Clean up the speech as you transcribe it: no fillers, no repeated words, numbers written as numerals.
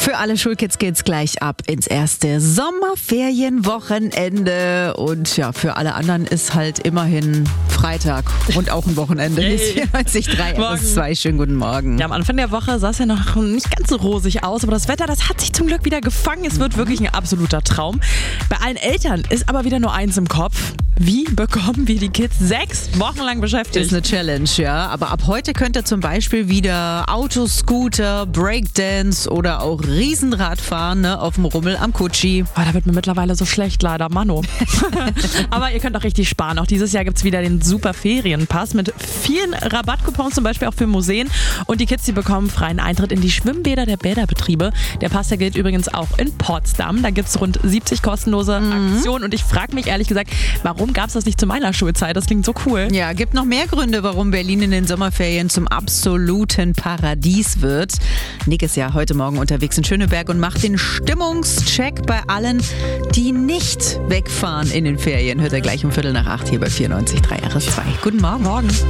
Für alle Schulkids geht's gleich ab ins erste Sommerferienwochenende. Und ja, für alle anderen ist halt immerhin Freitag und auch ein Wochenende. Hier ist 94.3 RS2. Schönen guten Morgen. Ja, am Anfang der Woche sah es ja noch nicht ganz so rosig aus, aber das Wetter, das hat sich zum Glück wieder gefangen. Es wird wirklich ein absoluter Traum. Bei allen Eltern ist aber wieder nur eins im Kopf. Wie bekommen wir die Kids 6 Wochen lang beschäftigt? Ist eine Challenge, ja. Aber ab heute könnt ihr zum Beispiel wieder Autoscooter, Breakdance oder auch Riesenrad fahren, ne, auf dem Rummel am Kutschi. Oh, da wird mir mittlerweile so schlecht, leider, Mano. Aber ihr könnt auch richtig sparen. Auch dieses Jahr gibt es wieder den super Ferienpass mit vielen Rabattcoupons, zum Beispiel auch für Museen. Und die Kids, die bekommen freien Eintritt in die Schwimmbäder der Bäderbetriebe. Der Pass, der gilt übrigens auch in Potsdam. Da gibt es rund 70 kostenlose Aktionen. Und ich frage mich ehrlich gesagt, warum gab es das nicht zu meiner Schulzeit? Das klingt so cool. Ja, gibt noch mehr Gründe, warum Berlin in den Sommerferien zum absoluten Paradies wird. Nick ist ja heute Morgen unterwegs in Schöneberg und macht den Stimmungscheck bei allen, die nicht wegfahren in den Ferien. Hört er gleich um 7:45 hier bei 94.3 RS2. Guten Morgen.